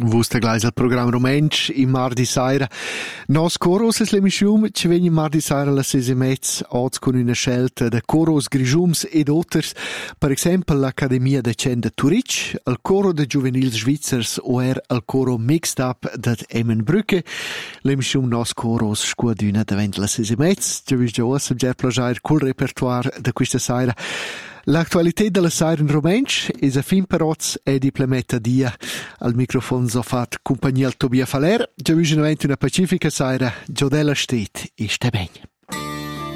Vuste gleich al programma romensch in mardi saira. Nos coros es l'emission ci vegni mardi saira la 6:30 oz con una scelta de coros grigiums ed otters, per esempio l'Accademia de Cen de Turic, al coro de giuvenils svizzers o al coro mixed up de Emmenbrücke. L'emission Nos coros scuaduna davent la 6:30. Ci vis già o subger plagiar col repertoire de questa saira. L'attualità della Saira in romensch es a fin peroz e diplomata dia. Al microfono so fat compagnia al Tobia Faler. Già visionamente una pacifica Saira, Giodella Stet e ste ben.